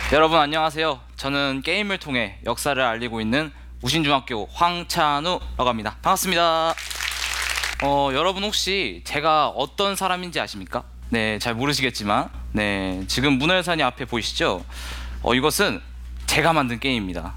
여러분 안녕하세요. 저는 게임을 통해 역사를 알리고 있는 우신중학교 황찬우라고 합니다. 반갑습니다. 여러분 혹시 제가 어떤 사람인지 아십니까? 네, 잘 모르시겠지만 지금 문화유산이 앞에 보이시죠? 이것은 제가 만든 게임입니다.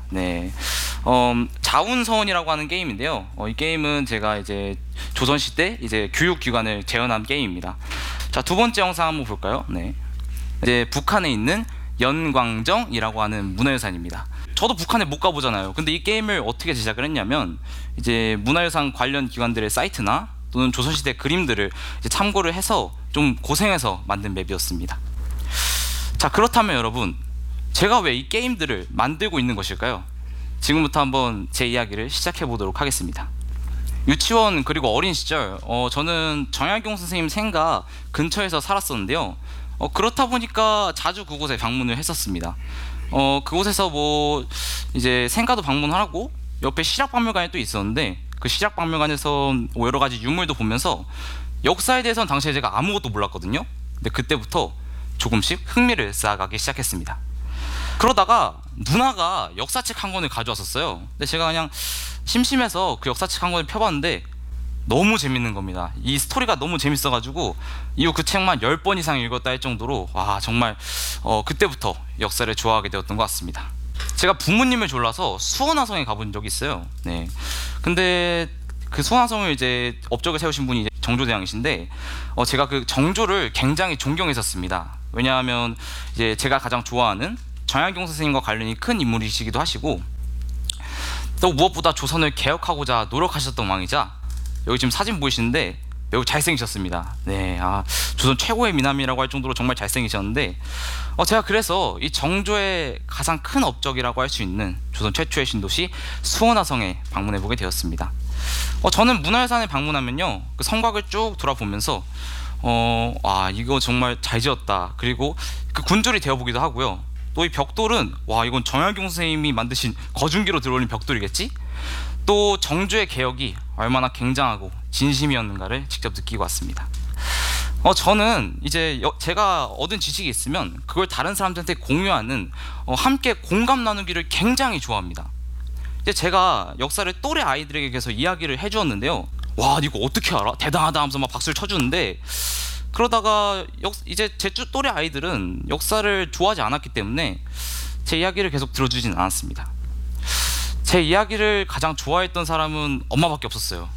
자운서원이라고 하는 게임인데요. 이 게임은 제가 이제 조선시대 이제 교육기관을 재현한 게임입니다. 자, 두 번째 영상 한번 볼까요? 이제 북한에 있는 연광정이라고 하는 문화유산입니다. 저도 북한에 못 가보잖아요. 근데 이 게임을 어떻게 제작을 했냐면 이제 문화유산 관련 기관들의 사이트나 또는 조선시대 그림들을 이제 참고를 해서 좀 고생해서 만든 맵이었습니다. 자, 그렇다면 여러분, 제가 왜 이 게임들을 만들고 있는 것일까요? 지금부터 한번 제 이야기를 시작해 보도록 하겠습니다. 유치원 그리고 어린 시절 저는 정약용 선생님 생가 근처에서 살았었는데요. 그렇다 보니까 자주 그곳에 방문을 했었습니다. 그곳에서 뭐 이제 생가도 방문하고 옆에 시락박물관이 또 있었는데 그 시락박물관에서 뭐 여러 가지 유물도 보면서 역사에 대해서는 당시에 제가 아무것도 몰랐거든요. 근데 그때부터 조금씩 흥미를 쌓아가기 시작했습니다. 그러다가 누나가 역사책 한 권을 가져왔었어요. 근데 제가 그냥 심심해서 그 역사책 한 권을 펴봤는데 너무 재밌는 겁니다. 이 스토리가 너무 재밌어가지고 이후 그 책만 10번 이상 읽었다 할 정도로 와 정말 그때부터 역사를 좋아하게 되었던 것 같습니다. 제가 부모님을 졸라서 수원화성에 가본 적이 있어요. 근데 그 수원화성을 이제 업적을 세우신 분이 이제 정조대왕이신데 제가 그 정조를 굉장히 존경했었습니다. 왜냐하면 이제 제가 가장 좋아하는 정약용 선생님과 관련이 큰 인물이시기도 하시고 또 무엇보다 조선을 개혁하고자 노력하셨던 왕이자 여기 지금 사진 보이시는데 매우 잘생기셨습니다. 조선 최고의 미남이라고 할 정도로 정말 잘생기셨는데 제가 그래서 이 정조의 가장 큰 업적이라고 할 수 있는 조선 최초의 신도시 수원화성에 방문해 보게 되었습니다. 저는 문화유산에 방문하면요 그 성곽을 쭉 돌아보면서 이거 정말 잘 지었다, 그리고 그 군졸이 되어보기도 하고요. 또 이 벽돌은 와 이건 정약용 선생님이 만드신 거중기로 들어올린 벽돌이겠지? 또 정조의 개혁이 얼마나 굉장하고 진심이었는가를 직접 느끼고 왔습니다. 저는 이제 제가 얻은 지식이 있으면 그걸 다른 사람들한테 공유하는 함께 공감 나누기를 굉장히 좋아합니다. 이제 제가 역사를 또래 아이들에게 계속 이야기를 해주었는데요. 와 이거 어떻게 알아? 대단하다 하면서 막 박수를 쳐주는데 그러다가 이제 제 또래 아이들은 역사를 좋아하지 않았기 때문에 제 이야기를 계속 들어주진 않았습니다. 제 이야기를 가장 좋아했던 사람은 엄마밖에 없었어요.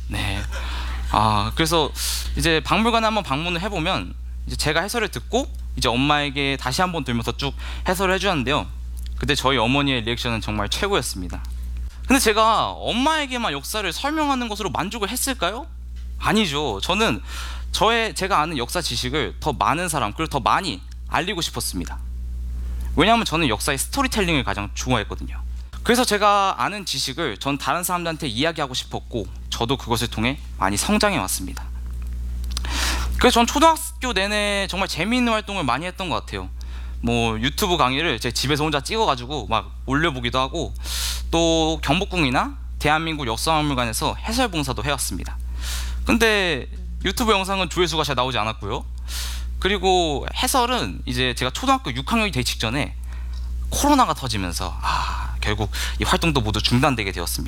그래서 이제 박물관에 한번 방문을 해보면 이제 제가 해설을 듣고 이제 엄마에게 다시 한번 들면서 쭉 해설을 해주었는데요. 그때 저희 어머니의 리액션은 정말 최고였습니다. 근데 제가 엄마에게만 역사를 설명하는 것으로 만족을 했을까요? 아니죠. 저는 제가 아는 역사 지식을 더 많은 사람, 그리고 더 많이 알리고 싶었습니다. 왜냐하면 저는 역사의 스토리텔링을 가장 좋아했거든요. 그래서 제가 아는 지식을 전 다른 사람들한테 이야기하고 싶었고 저도 그것을 통해 많이 성장해 왔습니다. 그래서 전 초등학교 내내 정말 재미있는 활동을 많이 했던 것 같아요. 뭐 유튜브 강의를 제 집에서 혼자 찍어가지고 막 올려보기도 하고 또 경복궁이나 대한민국 역사박물관에서 해설봉사도 해왔습니다. 근데 유튜브 영상은 조회수가 잘 나오지 않았고요. 그리고 해설은 이제 제가 초등학교 6학년이 되기 직전에 코로나가 터지면서 결국 이 활동도 모두 중단되게 되었습니다.